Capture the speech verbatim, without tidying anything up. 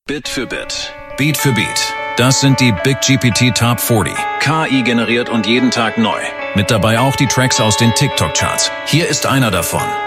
Bit für Bit. Beat für Beat. Das sind die Big G P T Top vierzig. K I generiert und jeden Tag neu. Mit dabei auch die Tracks aus den TikTok-Charts. Hier ist einer davon.